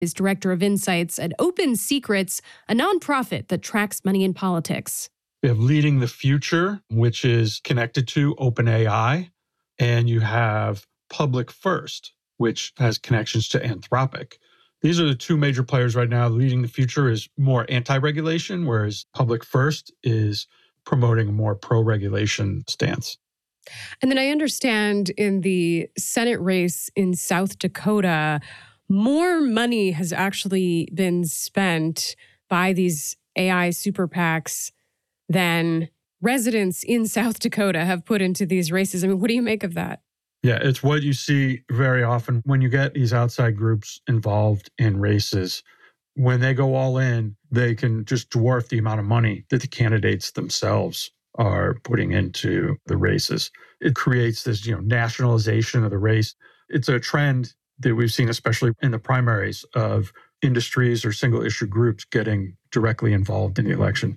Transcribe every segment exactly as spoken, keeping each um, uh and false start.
is director of insights at Open Secrets, a nonprofit that tracks money in politics. We have Leading the Future, which is connected to OpenAI, and you have Public First, which has connections to Anthropic. These are the two major players right now. Leading the Future is more anti-regulation, whereas Public First is promoting a more pro-regulation stance. And then I understand in the Senate race in South Dakota, more money has actually been spent by these A I super PACs than residents in South Dakota have put into these races. I mean, what do you make of that? Yeah, it's what you see very often when you get these outside groups involved in races. When they go all in, they can just dwarf the amount of money that the candidates themselves are putting into the races. It creates this, you know, nationalization of the race. It's a trend that we've seen, especially in the primaries, of industries or single issue groups getting directly involved in the election.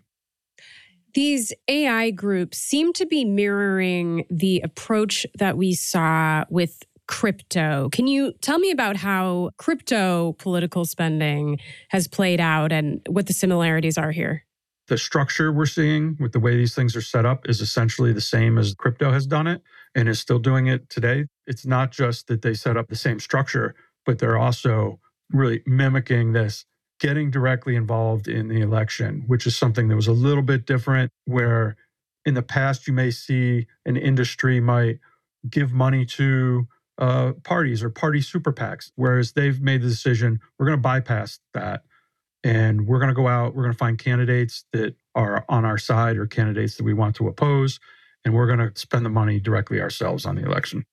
These A I groups seem to be mirroring the approach that we saw with crypto. Can you tell me about how crypto political spending has played out and what the similarities are here? The structure we're seeing with the way these things are set up is essentially the same as crypto has done it and is still doing it today. It's not just that they set up the same structure, but they're also really mimicking this, getting directly involved in the election, which is something that was a little bit different, where in the past you may see an industry might give money to uh, parties or party super PACs, whereas they've made the decision, we're going to bypass that. And we're going to go out, we're going to find candidates that are on our side or candidates that we want to oppose, and we're going to spend the money directly ourselves on the election.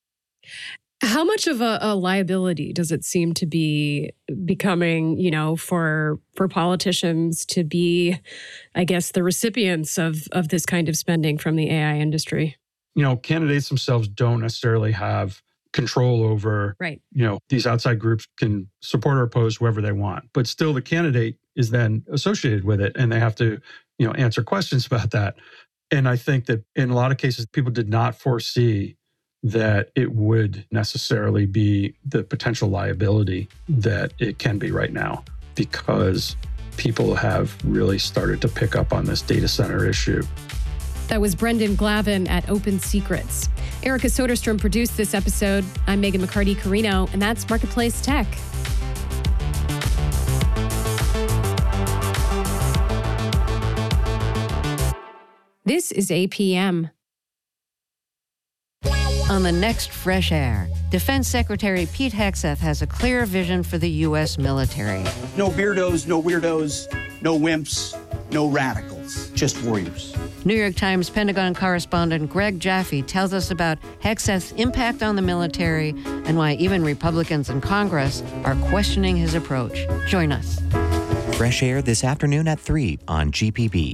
How much of a, a liability does it seem to be becoming, you know, for for politicians to be, I guess, the recipients of, of this kind of spending from the A I industry? You know, candidates themselves don't necessarily have control over, right. You know, these outside groups can support or oppose whoever they want, but still the candidate is then associated with it and they have to, you know, answer questions about that. And I think that in a lot of cases, people did not foresee that it would necessarily be the potential liability that it can be right now, because people have really started to pick up on this data center issue. That was Brendan Glavin at Open Secrets. Erica Soderstrom produced this episode. I'm Megan McCarty-Carino, and that's Marketplace Tech. This is A P M. On the next Fresh Air, Defense Secretary Pete Hegseth has a clear vision for the U S military. No beardos, no weirdos, no wimps, no radicals, just warriors. New York Times Pentagon correspondent Greg Jaffe tells us about Hegseth's impact on the military and why even Republicans in Congress are questioning his approach. Join us. Fresh Air this afternoon at three on G P B.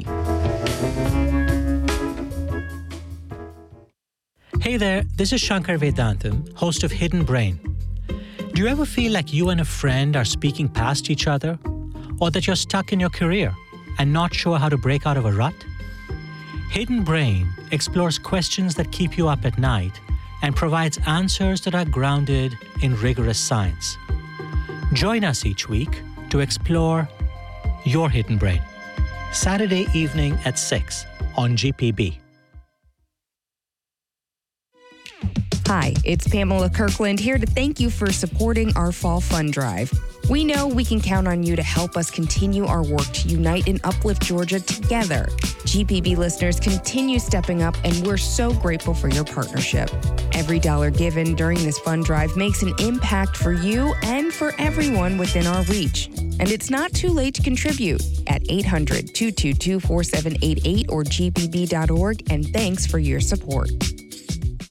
Hey there, this is Shankar Vedantam, host of Hidden Brain. Do you ever feel like you and a friend are speaking past each other? Or that you're stuck in your career and not sure how to break out of a rut? Hidden Brain explores questions that keep you up at night and provides answers that are grounded in rigorous science. Join us each week to explore your hidden brain. Saturday evening at six on G P B. Hi, it's Pamela Kirkland here to thank you for supporting our Fall Fund Drive. We know we can count on you to help us continue our work to unite and uplift Georgia together. G P B listeners continue stepping up, and we're so grateful for your partnership. Every dollar given during this fund drive makes an impact for you and for everyone within our reach. And it's not too late to contribute at eight hundred, two two two, four seven eight eight or G P B dot org, and thanks for your support.